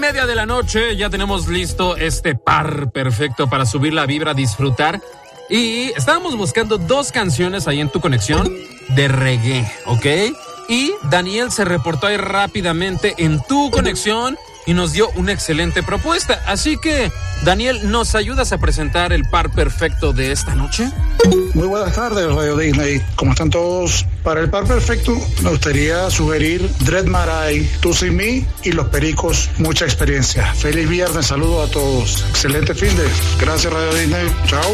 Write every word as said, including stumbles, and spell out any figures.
media de la noche, ya tenemos listo este par perfecto para subir la vibra, disfrutar. Y estábamos buscando dos canciones ahí en tu conexión de reggae, ¿ok? Y Daniel se reportó ahí rápidamente en tu conexión y nos dio una excelente propuesta. Así que, Daniel, ¿nos ayudas a presentar el par perfecto de esta noche? Muy buenas tardes, Radio Disney. ¿Cómo están todos? Para el par perfecto, me gustaría sugerir Dread Marai, Tú Sin Mí y Los Pericos, Mucha Experiencia. Feliz viernes, saludos a todos. Excelente fin de. Gracias, Radio Disney. Chao.